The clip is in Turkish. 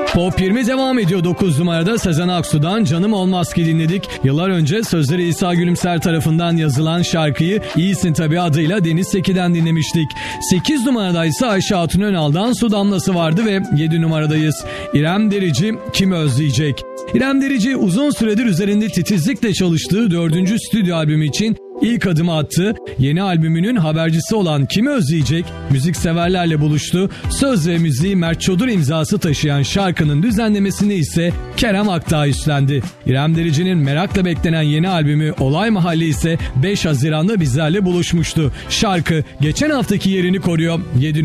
Pop 20 devam ediyor. 9 numarada Sezen Aksu'dan Canım Olmaz Ki dinledik. Yıllar önce sözleri İsa Gülümser tarafından yazılan şarkıyı İyisin Tabii adıyla Deniz Seki'den dinlemiştik. 8 numarada ise Ayşe Hatun Önal'dan Su Damlası vardı ve 7 numaradayız. İrem Derici Kim Özleyecek? İrem Derici uzun süredir üzerinde titizlikle çalıştığı 4. stüdyo albümü için İlk adımı attı. Yeni albümünün habercisi olan Kimi Özleyecek müzikseverlerle buluştu. Söz ve müziği Mert Çodur imzası taşıyan şarkının düzenlemesini ise Kerem Aktağ üstlendi. İrem Derici'nin merakla beklenen yeni albümü Olay Mahalli ise 5 Haziran'da bizlerle buluşmuştu. Şarkı geçen haftaki yerini koruyor. 7